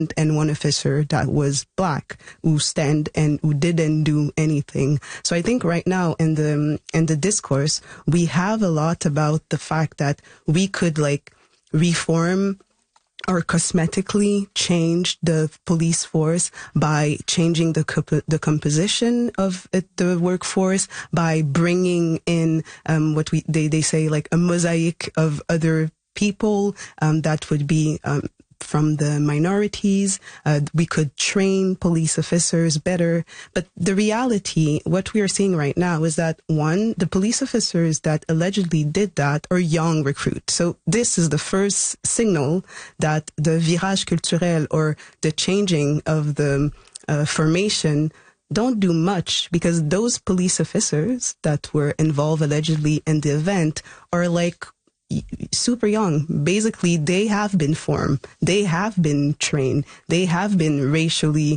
and one officer that was black who stand and who didn't do anything. So I think right now in the discourse, we have a lot about the fact that we could like reform or cosmetically change the police force by changing the composition of the workforce, by bringing in what they say like a mosaic of other people that would be from the minorities. We could train police officers better. But the reality, what we are seeing right now is that, one, the police officers that allegedly did that are young recruits. So this is the first signal that the virage culturel, or the changing of the formation, don't do much, because those police officers that were involved allegedly in the event are like super young. Basically, they have been formed, they have been trained, they have been racially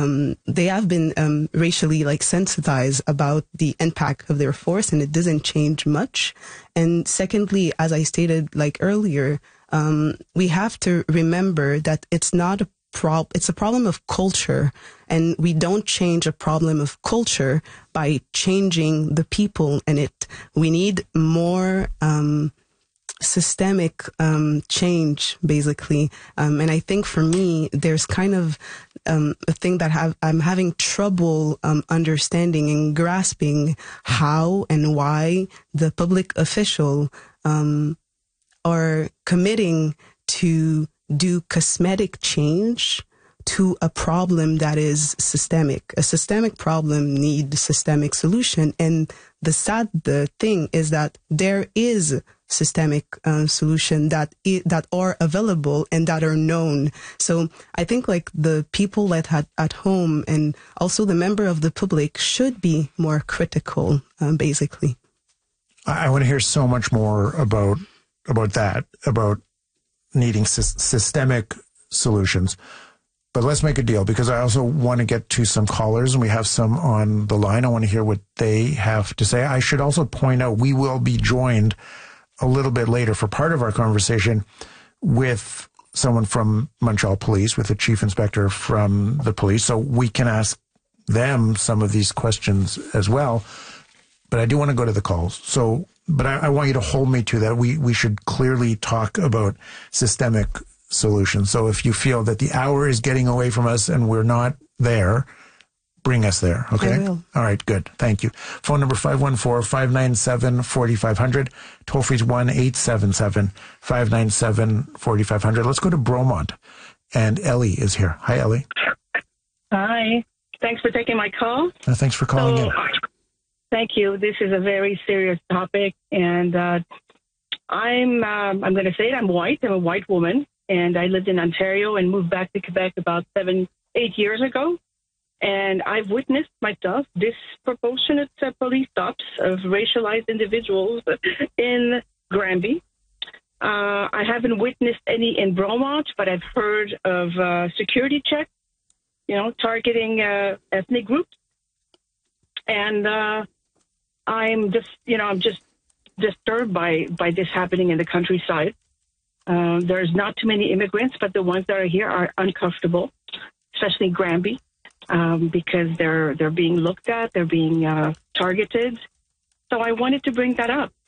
like sensitized about the impact of their force, and it doesn't change much. And secondly, as I stated like earlier, we have to remember that it's not a it's a problem of culture, and we don't change a problem of culture by changing the people in it. We need more systemic change, basically. And I think for me, there's kind of a thing that I'm having trouble understanding and grasping how and why the public official are committing to do cosmetic change to a problem that is systemic. A systemic problem needs systemic solution. And the thing is that there is systemic solution that are available and that are known. So I think like the people that at home and also the member of the public should be more critical, basically. I want to hear so much more about that, about needing systemic solutions. But let's make a deal, because I also want to get to some callers, and we have some on the line. I want to hear what they have to say. I should also point out we will be joined a little bit later for part of our conversation with someone from Montreal Police, with the chief inspector from the police, so we can ask them some of these questions as well. But I do want to go to the calls. But I want you to hold me to that. We should clearly talk about systemic solutions. So if you feel that the hour is getting away from us and we're not there, bring us there, okay? I will. All right, good. Thank you. Phone number 514-597-4500. Toll free is 1-877-597-4500. Let's go to Bromont. And Ellie is here. Hi, Ellie. Hi. Thanks for taking my call. Thanks for calling in. Thank you. This is a very serious topic, and I'm going to say it. I'm white. I'm a white woman, and I lived in Ontario and moved back to Quebec about 7-8 years ago. And I've witnessed myself disproportionate police stops of racialized individuals in Granby. I haven't witnessed any in Bromont, but I've heard of security checks, targeting ethnic groups. And I'm just disturbed by this happening in the countryside. There's not too many immigrants, but the ones that are here are uncomfortable, especially Granby. Because they're being looked at, they're being targeted. So I wanted to bring that up.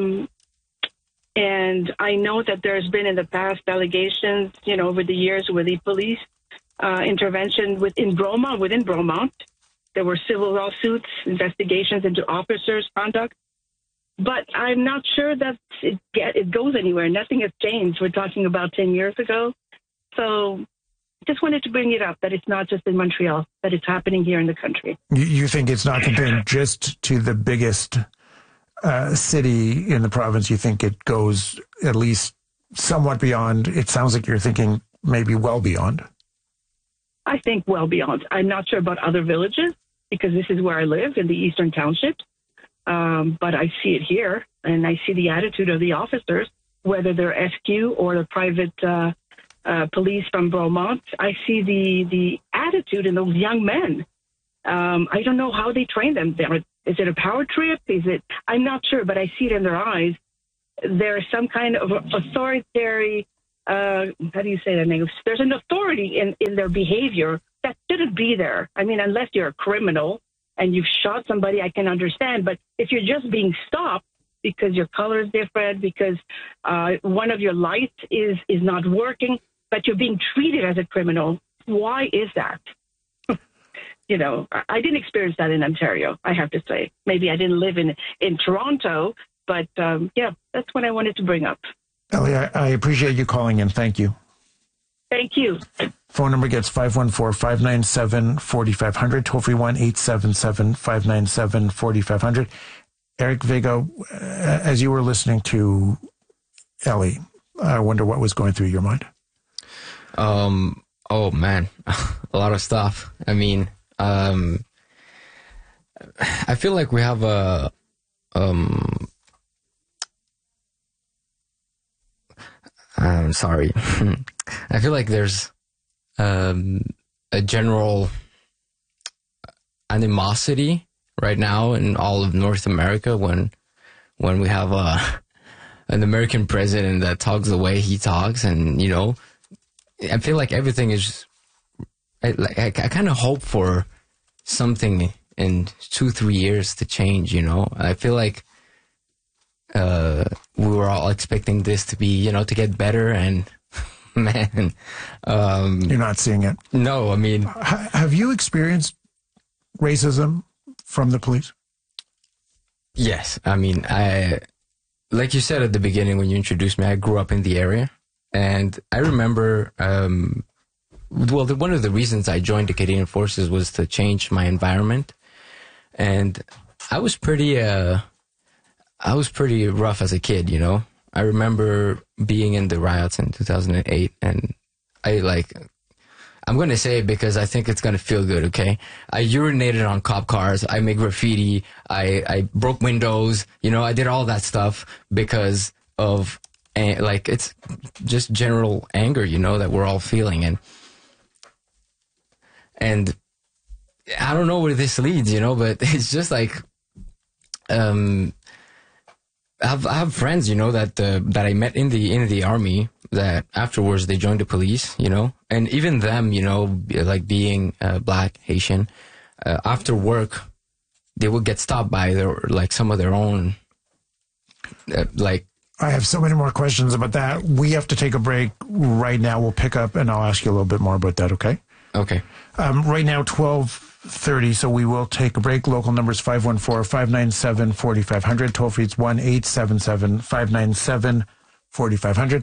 And I know that there's been in the past allegations, over the years with the police intervention within Bromont. There were civil lawsuits, investigations into officers' conduct. But I'm not sure that it goes anywhere. Nothing has changed. We're talking about 10 years ago. So just wanted to bring it up, that it's not just in Montreal, that it's happening here in the country. You think it's not contained just to the biggest city in the province? You think it goes at least somewhat beyond? It sounds like you're thinking maybe well beyond. I think well beyond. I'm not sure about other villages, because this is where I live, in the Eastern Townships. But I see it here, and I see the attitude of the officers, whether they're SQ or the private police from Bromont. I see the attitude in those young men. I don't know how they train them. Is it a power trip? I'm not sure, but I see it in their eyes. There's some kind of authoritarian how do you say that in English? There's an authority in their behavior that shouldn't be there. I mean, unless you're a criminal and you've shot somebody, I can understand. But if you're just being stopped because your color is different, because one of your lights is not working, but you're being treated as a criminal, why is that? I didn't experience that in Ontario, I have to say. Maybe I didn't live in Toronto, but that's what I wanted to bring up. Ellie, I appreciate you calling in. Thank you. Thank you. Phone number gets 514-597-4500, toll-free 1-877-597-4500. Eric Vega, as you were listening to Ellie, I wonder what was going through your mind. Oh man, a lot of stuff. I mean, I feel like we have I'm sorry. I feel like there's a general animosity right now in all of North America when we have an American president that talks the way he talks, and I feel like everything is. I kind of hope for something in 2-3 years to change. I feel like we were all expecting this to be, to get better, and man, you're not seeing it. No, I mean, have you experienced racism from the police? Yes, I mean, like you said at the beginning when you introduced me, I grew up in the area, and I remember. One of the reasons I joined the Canadian Forces was to change my environment, and I was pretty rough as a kid, I remember being in the riots in 2008, and I'm going to say it because I think it's going to feel good, okay? I urinated on cop cars, I made graffiti, I broke windows, I did all that stuff because of, it's just general anger, that we're all feeling, and I don't know where this leads, but it's just like, I have friends, that I met in the army that afterwards they joined the police, and even them, like being Black, Haitian, after work, they would get stopped by some of their own, I have so many more questions about that. We have to take a break right now. We'll pick up and I'll ask you a little bit more about that. Okay. Okay. Right now, 12:30, so we will take a break. Local numbers 514-597-4500. Toll free, it's 1-877-597-4500.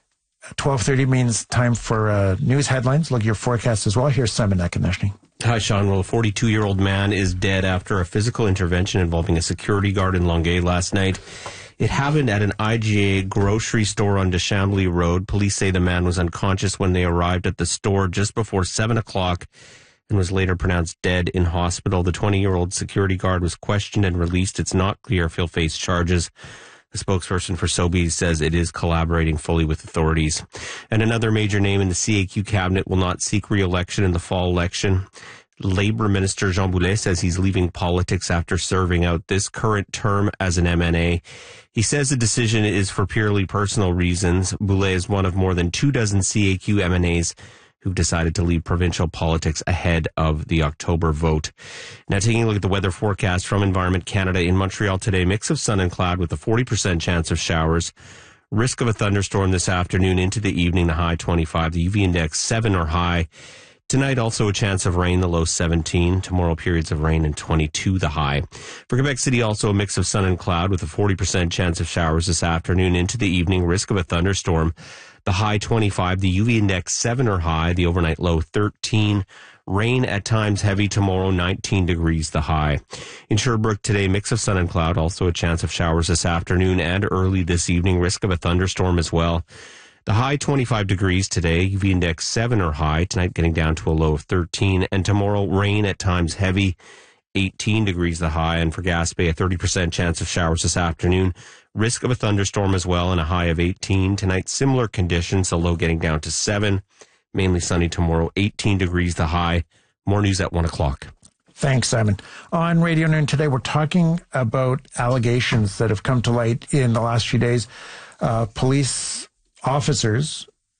12:30 means time for news headlines. Look at your forecast as well. Here's Simon Akineshny. Hi, Sean. Well, a 42-year-old man is dead after a physical intervention involving a security guard in Longueuil last night. It happened at an IGA grocery store on Deschambly Road. Police say the man was unconscious when they arrived at the store just before 7 o'clock and was later pronounced dead in hospital. The 20-year-old security guard was questioned and released. It's not clear if he'll face charges. The spokesperson for Sobeys says it is collaborating fully with authorities. And another major name in the CAQ cabinet will not seek re-election in the fall election. Labour Minister Jean Boulet says he's leaving politics after serving out this current term as an MNA. He says the decision is for purely personal reasons. Boulet is one of more than 24 CAQ MNAs who've decided to leave provincial politics ahead of the October vote. Now, taking a look at the weather forecast from Environment Canada in Montreal today, mix of sun and cloud with a 40% chance of showers. Risk of a thunderstorm this afternoon into the evening, the high 25, the UV index 7 or high. Tonight, also a chance of rain, the low 17. Tomorrow, periods of rain and 22, the high. For Quebec City, also a mix of sun and cloud with a 40% chance of showers this afternoon into the evening. Risk of a thunderstorm, the high 25. The UV index 7 or high. The overnight low 13. Rain at times heavy tomorrow, 19 degrees, the high. In Sherbrooke today, mix of sun and cloud. Also a chance of showers this afternoon and early this evening. Risk of a thunderstorm as well. The high 25 degrees today, UV index 7 or high. Tonight getting down to a low of 13. And tomorrow, rain at times heavy, 18 degrees the high. And for Gaspé, a 30% chance of showers this afternoon. Risk of a thunderstorm as well and a high of 18. Tonight, similar conditions, a low getting down to 7. Mainly sunny tomorrow, 18 degrees the high. More news at 1 o'clock. Thanks, Simon. On Radio Noon today, we're talking about allegations that have come to light in the last few days. Police officers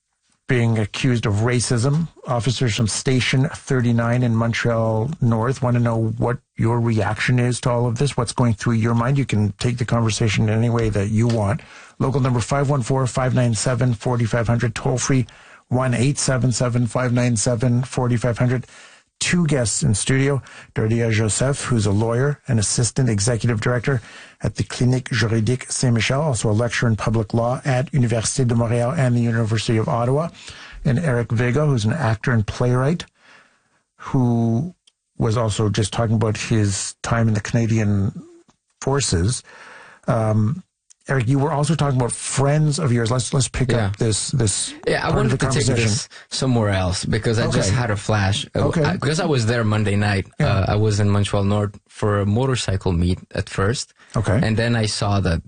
being accused of racism. Officers from Station 39 in Montreal North want to know what your reaction is to all of this, what's going through your mind. You can take the conversation in any way that you want. Local number 514-597-4500, toll free 1-877-597-4500. Two guests in studio, Dardia Joseph, who's a lawyer and assistant executive director at the Clinique Juridique Saint-Michel, also a lecturer in public law at Université de Montréal and the University of Ottawa, and Eric Vega, who's an actor and playwright, who was also just talking about his time in the Canadian Forces. Eric, you were also talking about friends of yours. Let's pick up this. Yeah, I wanted to take this somewhere else because I just had a flash. Okay. Because I was there Monday night. Yeah. I was in Montreal North for a motorcycle meet at first. Okay. And then I saw that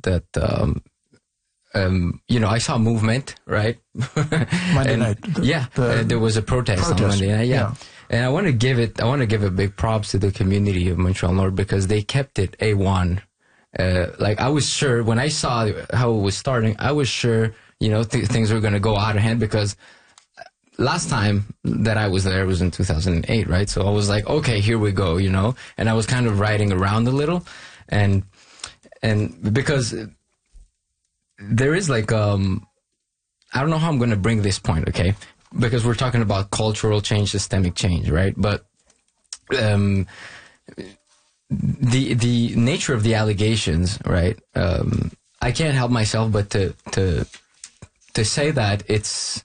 I saw movement, right? Monday night. There was a protest on Monday night. Yeah. And I want to give a big props to the community of Montreal North because they kept it A1. I was sure when I saw how it was starting, I was sure, things were going to go out of hand because last time that I was there was in 2008, right? So I was like, okay, here we go, and I was kind of riding around a little and because there is I don't know how I'm going to bring this point, okay? Because we're talking about cultural change, systemic change, right? But, the nature of the allegations, right? I can't help myself but to say that it's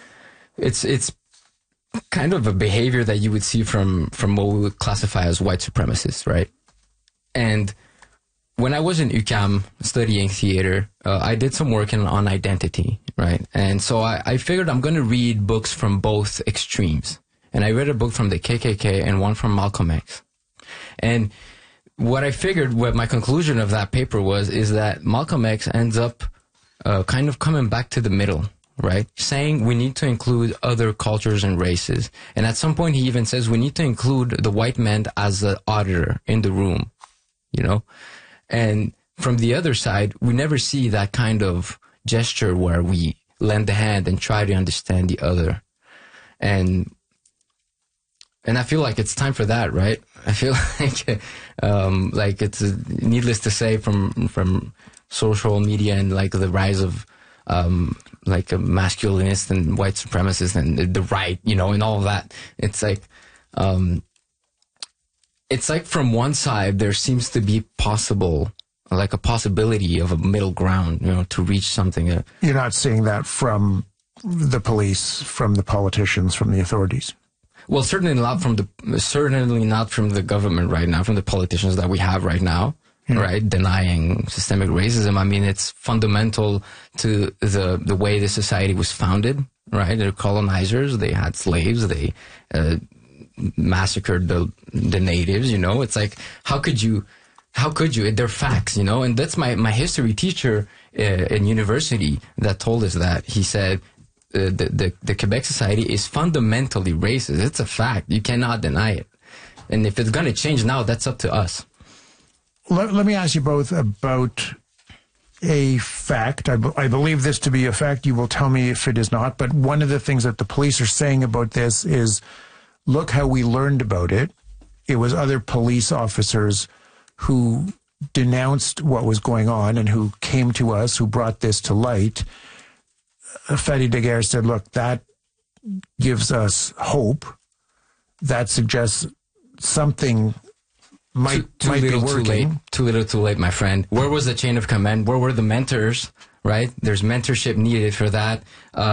kind of a behavior that you would see from what we would classify as white supremacists, right? And when I was in UQAM studying theater, I did some work on identity, right? And so I figured I'm going to read books from both extremes. And I read a book from the KKK and one from Malcolm X. And what my conclusion of that paper is that Malcolm X ends up kind of coming back to the middle, right? Saying we need to include other cultures and races. And at some point he even says we need to include the white man as the auditor in the room, And from the other side, we never see that kind of gesture where we lend a hand and try to understand the other. And I feel like it's time for that, right? I feel like it's needless to say from social media and the rise of a masculinist and white supremacist and the right, and all of that. It's like from one side there seems to be a possibility of a middle ground, to reach something. You're not seeing that from the police, from the politicians, from the authorities. Well, certainly not from the government right now, from the politicians that we have right now, right? Denying systemic racism. I mean, it's fundamental to the way the society was founded, right? They're colonizers. They had slaves. They massacred the natives. It's like how could you? They're facts, And that's my history teacher in university that told us that. He said. The Quebec society is fundamentally racist. It's a fact. You cannot deny it. And if it's going to change now, that's up to us. Let me ask you both about a fact. I believe this to be a fact. You will tell me if it is not. But one of the things that the police are saying about this is, look how we learned about it. It was other police officers who denounced what was going on and who came to us, who brought this to light. Fadi Daguerre said, look, that gives us hope. That suggests something might be working. Too little, too late, my friend. Where was the chain of command? Where were the mentors, right? There's mentorship needed for that.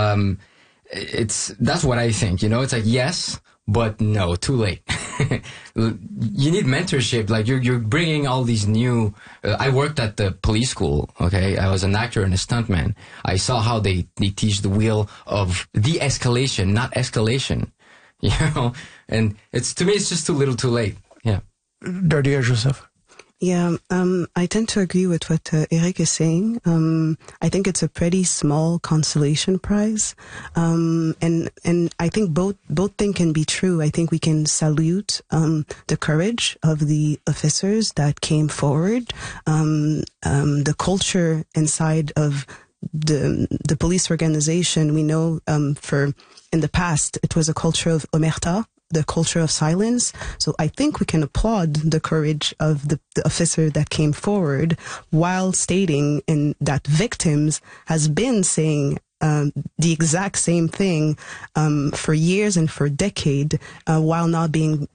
That's what I think, It's like, yes, but no, too late. You need mentorship. You're bringing all these new. I worked at the police school. Okay, I was an actor and a stuntman. I saw how they teach the wheel of de-escalation, not escalation. And to me, it's just too little, too late. Yeah. Dardia Joseph. Yeah, I tend to agree with what Eric is saying. I think it's a pretty small consolation prize. And I think both things can be true. I think we can salute the courage of the officers that came forward, the culture inside of the police organization, we know in the past it was a culture of omerta, the culture of silence. So I think we can applaud the courage of the officer that came forward while stating that victims has been saying the exact same thing for years and for decades while not being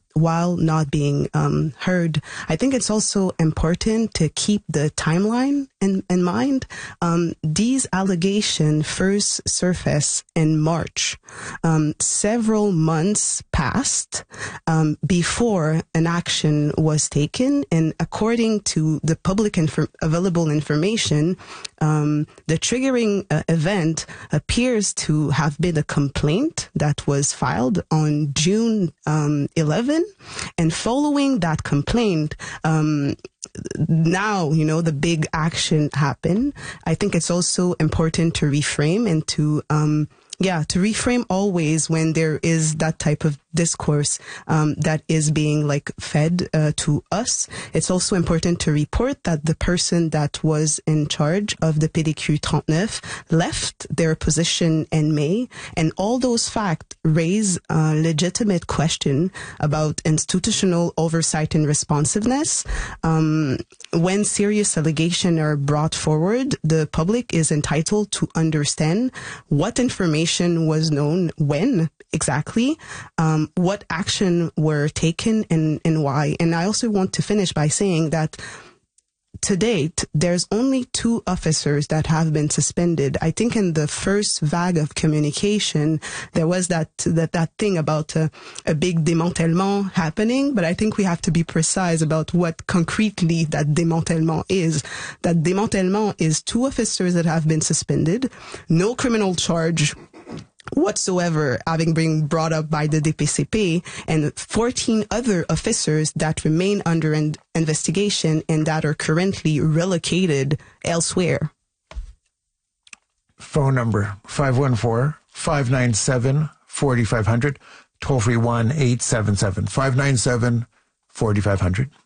heard. I think it's also important to keep the timeline in mind. These allegations first surfaced in March. Several months passed before an action was taken, and according to the public available information, the triggering event appears to have been a complaint that was filed on June 11. And following that complaint, now, the big action happened. I think it's also important to reframe and to reframe always when there is that type of discourse that is being fed to us. It's also important to report that the person that was in charge of the PDQ 39 left their position in May, and all those facts raise a legitimate question about institutional oversight and responsiveness. When serious allegations are brought forward, the public is entitled to understand what information was known when exactly, what action were taken and why. And I also want to finish by saying that to date, there's only 2 officers that have been suspended. I think in the first vague of communication, there was that thing about a big démantèlement happening, but I think we have to be precise about what concretely that démantèlement is. That démantèlement is 2 officers that have been suspended, no criminal charge whatsoever having been brought up by the DPCP, and 14 other officers that remain under investigation and that are currently relocated elsewhere. Phone number 514-597-4500, toll free 1-877-597-4500.